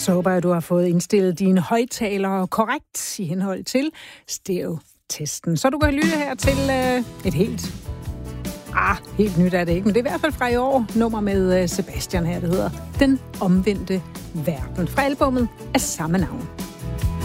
Så håber jeg, at du har fået indstillet dine højttalere korrekt i henhold til stereotesten. Så du kan lytte her til et helt nyt er det ikke, men det er i hvert fald fra i år. Nummer med Sebastian her, det hedder Den Omvendte Verden fra albummet af samme navn.